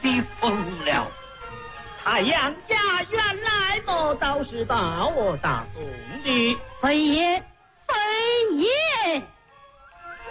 必疯了。 太阳家原来磨刀是把我大宋的， 非也，非也。